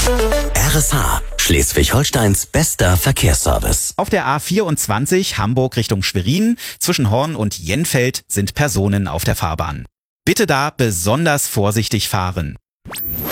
RSH, Schleswig-Holsteins bester Verkehrsservice. Auf der A24 Hamburg Richtung Schwerin zwischen Horn und Jenfeld sind Personen auf der Fahrbahn. Bitte da besonders vorsichtig fahren.